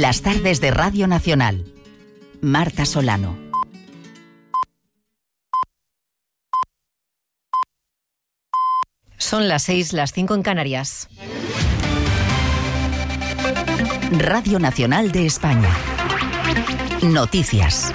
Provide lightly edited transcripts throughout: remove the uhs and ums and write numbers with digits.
Las tardes de Radio Nacional. Marta Solano. Son las 6, las 5 en Canarias. Radio Nacional de España. Noticias.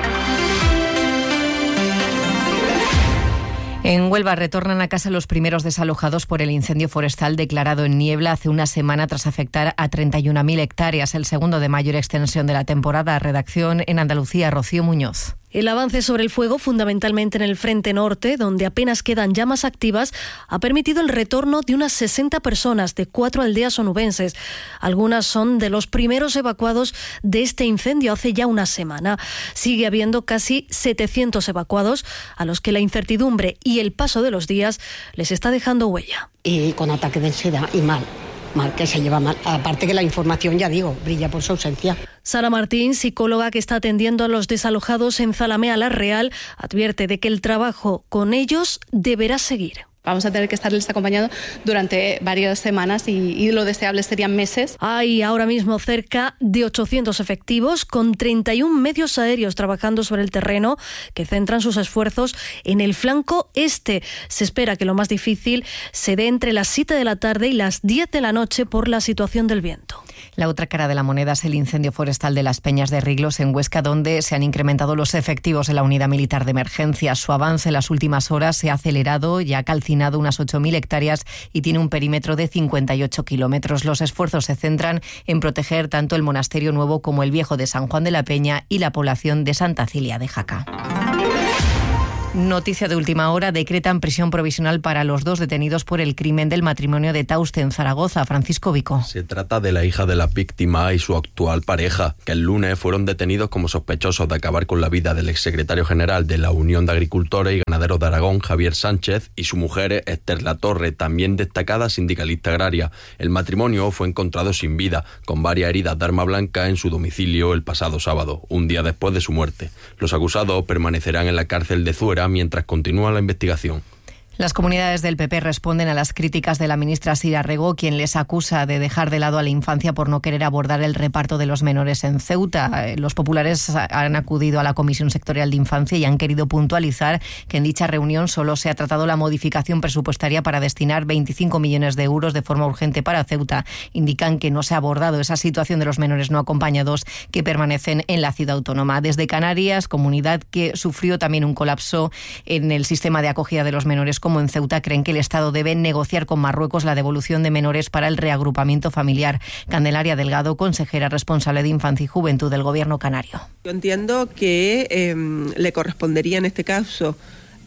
En Huelva retornan a casa los primeros desalojados por el incendio forestal declarado en Niebla hace una semana tras afectar a 31.000 hectáreas, el segundo de mayor extensión de la temporada. Redacción en Andalucía, Rocío Muñoz. El avance sobre el fuego, fundamentalmente en el frente norte, donde apenas quedan llamas activas, ha permitido el retorno de unas 60 personas de 4 aldeas onubenses. Algunas son de los primeros evacuados de este incendio hace ya una semana. Sigue habiendo casi 700 evacuados a los que la incertidumbre y el paso de los días les está dejando huella. Y con ataque de ansiedad y mal, que se lleva mal. Aparte que la información, ya digo, brilla por su ausencia. Sara Martín, psicóloga que está atendiendo a los desalojados en Zalamea la Real, advierte de que el trabajo con ellos deberá seguir. Vamos a tener que estarles acompañando durante varias semanas y lo deseable serían meses. Hay ahora mismo cerca de 800 efectivos con 31 medios aéreos trabajando sobre el terreno que centran sus esfuerzos en el flanco este. Se espera que lo más difícil se dé entre las 7 de la tarde y las 10 de la noche por la situación del viento. La otra cara de la moneda es el incendio forestal de las Peñas de Riglos en Huesca, donde se han incrementado los efectivos en la unidad militar de emergencia. Su avance en las últimas horas se ha acelerado y ha calcinado unas 8.000 hectáreas y tiene un perímetro de 58 kilómetros. Los esfuerzos se centran en proteger tanto el Monasterio Nuevo como el Viejo de San Juan de la Peña y la población de Santa Cilia de Jaca. Noticia de última hora, decretan prisión provisional para los 2 detenidos por el crimen del matrimonio de Tauste en Zaragoza. Francisco Vico. Se trata de la hija de la víctima y su actual pareja, que el lunes fueron detenidos como sospechosos de acabar con la vida del exsecretario general de la Unión de Agricultores y Ganaderos de Aragón, Javier Sánchez, y su mujer, Esther Latorre, también destacada sindicalista agraria. El matrimonio fue encontrado sin vida, con varias heridas de arma blanca en su domicilio el pasado sábado, un día después de su muerte. Los acusados permanecerán en la cárcel de Zuera mientras continúa la investigación. Las comunidades del PP responden a las críticas de la ministra Sira Rego, quien les acusa de dejar de lado a la infancia por no querer abordar el reparto de los menores en Ceuta. Los populares han acudido a la Comisión Sectorial de Infancia y han querido puntualizar que en dicha reunión solo se ha tratado la modificación presupuestaria para destinar 25 millones de euros de forma urgente para Ceuta. Indican que no se ha abordado esa situación de los menores no acompañados que permanecen en la ciudad autónoma. Desde Canarias, comunidad que sufrió también un colapso en el sistema de acogida de los menores, como en Ceuta, creen que el Estado debe negociar con Marruecos la devolución de menores para el reagrupamiento familiar. Candelaria Delgado, consejera responsable de Infancia y Juventud del Gobierno canario. Yo entiendo que le correspondería en este caso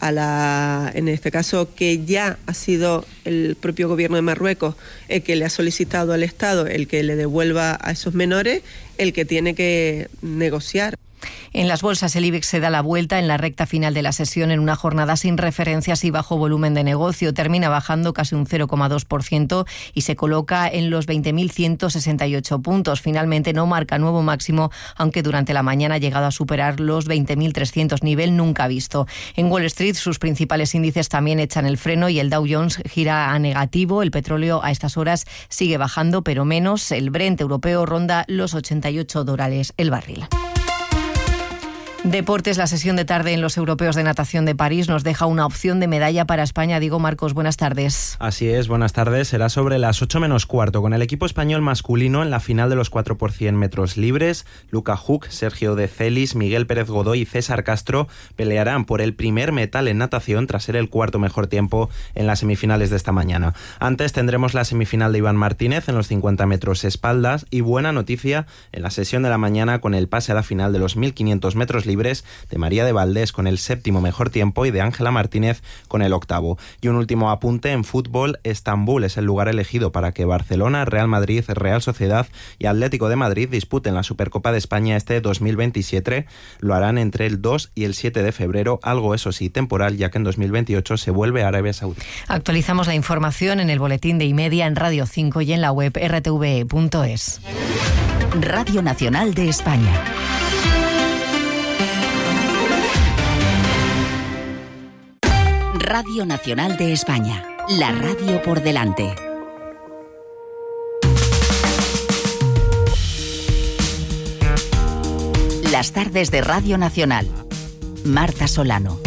que ya ha sido el propio Gobierno de Marruecos el que le ha solicitado al Estado el que le devuelva a esos menores, el que tiene que negociar. En las bolsas el IBEX se da la vuelta en la recta final de la sesión en una jornada sin referencias y bajo volumen de negocio. Termina bajando casi un 0,2% y se coloca en los 20.168 puntos. Finalmente no marca nuevo máximo, aunque durante la mañana ha llegado a superar los 20.300, nivel nunca visto. En Wall Street sus principales índices también echan el freno y el Dow Jones gira a negativo. El petróleo a estas horas sigue bajando, pero menos. El Brent europeo ronda los $88 el barril. Deportes, la sesión de tarde en los europeos de natación de París nos deja una opción de medalla para España. Diego Marcos, buenas tardes. Así es, buenas tardes. Será sobre las 8 menos cuarto con el equipo español masculino en la final de los 4 por 100 metros libres. Luca Huck, Sergio de Celis, Miguel Pérez Godoy y César Castro pelearán por el primer metal en natación tras ser el cuarto mejor tiempo en las semifinales de esta mañana. Antes tendremos la semifinal de Iván Martínez en los 50 metros espaldas y buena noticia en la sesión de la mañana con el pase a la final de los 1500 metros libres de María de Valdés con el séptimo mejor tiempo y de Ángela Martínez con el octavo. Y un último apunte en fútbol, Estambul es el lugar elegido para que Barcelona, Real Madrid, Real Sociedad y Atlético de Madrid disputen la Supercopa de España este 2027. Lo harán entre el 2 y el 7 de febrero, algo eso sí temporal, ya que en 2028 se vuelve a Arabia Saudí. Actualizamos la información en el boletín de iMedia, en Radio 5 y en la web rtve.es. Radio Nacional de España. Radio Nacional de España, la radio por delante. Las tardes de Radio Nacional. Marta Solano.